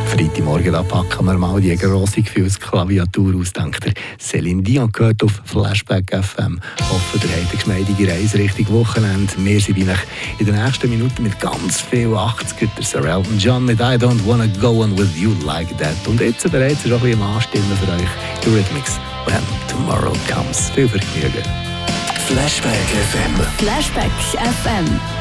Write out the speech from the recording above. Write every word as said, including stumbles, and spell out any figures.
Freitagmorgen, da packen wir mal die grosse Gefühlsklaviatur aus, denkt ihr. Celine Dion gehört auf Flashback F M. Hoffe, ihr habt eine geschmeidige Reise Richtung Wochenende. Wir sind in den nächsten Minuten mit ganz viel achtziger. Der Sir Elton John mit I Don't Wanna Go On With You Like That. Und jetzt bereits ist auch ein bisschen im Anstimmen für euch Eurythmics. When Tomorrow Comes. Viel Vergnügen. Flashback F M. Flashback F M.